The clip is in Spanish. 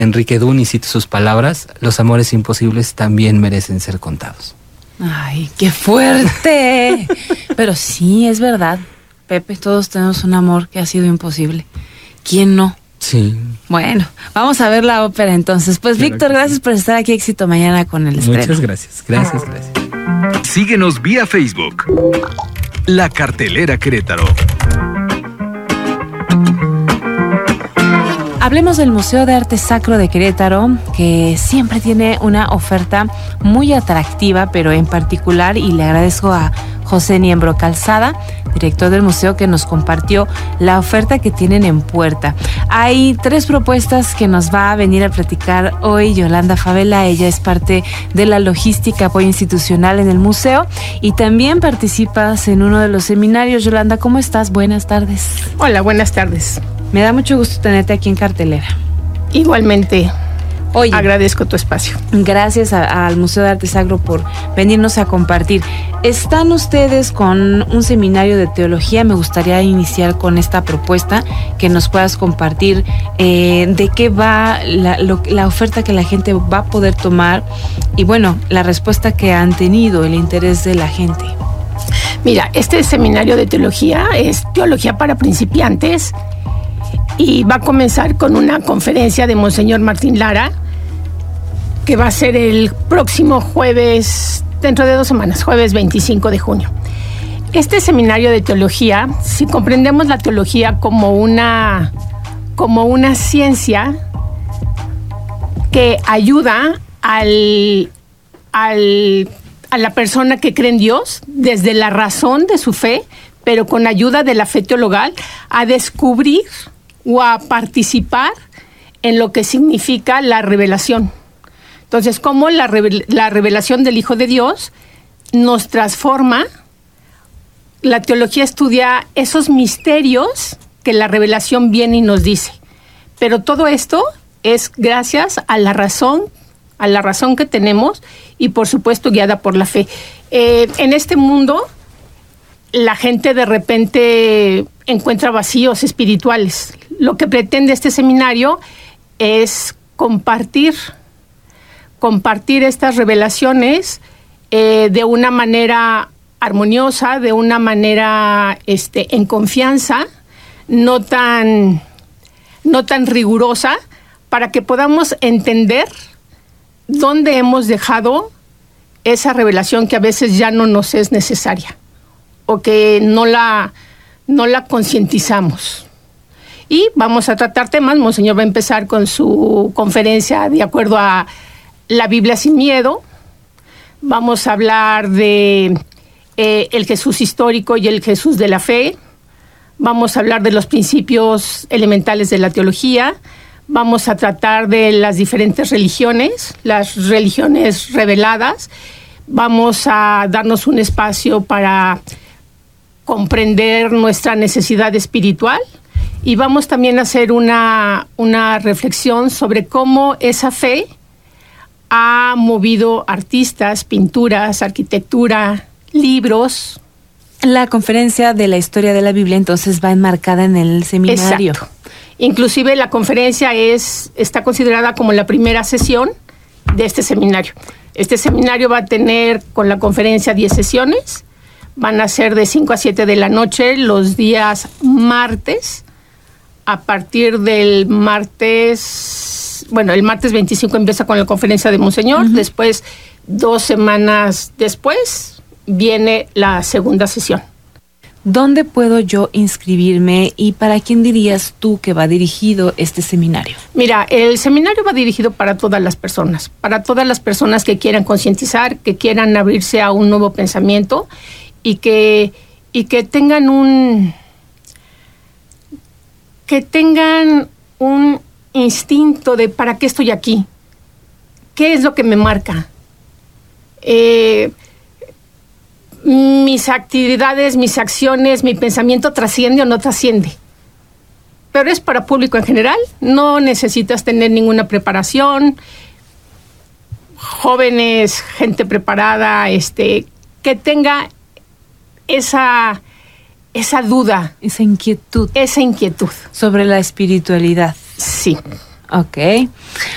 Enrique Duni, cito sus palabras: los amores imposibles también merecen ser contados. ¡Ay, qué fuerte! Pero sí, es verdad, Pepe, todos tenemos un amor que ha sido imposible. ¿Quién no? Sí. Bueno, vamos a ver la ópera entonces. Pues claro, Víctor, gracias por estar aquí. Éxito mañana con el estreno. Muchas gracias. Gracias. Síguenos vía Facebook. La Cartelera Querétaro. Hablemos del Museo de Arte Sacro de Querétaro, que siempre tiene una oferta muy atractiva, pero en particular, y le agradezco a José Niembro Calzada, director del museo, que nos compartió la oferta que tienen en puerta. Hay 3 propuestas que nos va a venir a platicar hoy Yolanda Favela. Ella es parte de la logística, apoyo institucional en el museo, y también participas en uno de los seminarios. Yolanda, ¿cómo estás? Buenas tardes. Hola, buenas tardes. Me da mucho gusto tenerte aquí en cartelera. Igualmente. Oye, agradezco tu espacio. Gracias al Museo de Arte Sacro por venirnos a compartir. Están ustedes con un seminario de teología. Me gustaría iniciar con esta propuesta, que nos puedas compartir de qué va la oferta que la gente va a poder tomar y, bueno, la respuesta que han tenido, el interés de la gente. Mira, este seminario de teología es teología para principiantes y va a comenzar con una conferencia de Monseñor Martín Lara, que va a ser el próximo jueves, dentro de 2 semanas, jueves 25 de junio. Este seminario de teología, si comprendemos la teología como una ciencia que ayuda a la persona que cree en Dios desde la razón de su fe, pero con ayuda de la fe teologal, a descubrir o a participar en lo que significa la revelación. Entonces, cómo la revelación del Hijo de Dios nos transforma. La teología estudia esos misterios que la revelación viene y nos dice. Pero todo esto es gracias a la razón que tenemos y, por supuesto, guiada por la fe. En este mundo, la gente de repente encuentra vacíos espirituales. Lo que pretende este seminario es compartir estas revelaciones de una manera armoniosa, de una manera en confianza, no tan rigurosa, para que podamos entender dónde hemos dejado esa revelación que a veces ya no nos es necesaria o que no la concientizamos. Y vamos a tratar temas. Monseñor va a empezar con su conferencia de acuerdo a la Biblia sin miedo. Vamos a hablar de el Jesús histórico y el Jesús de la fe. Vamos a hablar de los principios elementales de la teología. Vamos a tratar de las diferentes religiones, las religiones reveladas. Vamos a darnos un espacio para comprender nuestra necesidad espiritual. Y vamos también a hacer una reflexión sobre cómo esa fe ha movido artistas, pinturas, arquitectura, libros. La conferencia de la historia de la Biblia entonces va enmarcada en el seminario. Exacto. Inclusive la conferencia está considerada como la primera sesión de este seminario. Este seminario va a tener con la conferencia 10 sesiones. Van a ser de 5 a 7 de la noche los días martes. A partir del martes, el martes 25 empieza con la conferencia de Monseñor. Uh-huh. Después, 2 semanas después, viene la segunda sesión. ¿Dónde puedo yo inscribirme y para quién dirías tú que va dirigido este seminario? Mira, el seminario va dirigido para todas las personas que quieran concientizar, que quieran abrirse a un nuevo pensamiento y que tengan un instinto de ¿para qué estoy aquí? ¿Qué es lo que me marca? Mis actividades, mis acciones, mi pensamiento trasciende o no trasciende. Pero es para público en general, no necesitas tener ninguna preparación. Jóvenes, gente preparada, que tenga esa duda. Esa inquietud. Esa inquietud. Sobre la espiritualidad. Sí. Ok.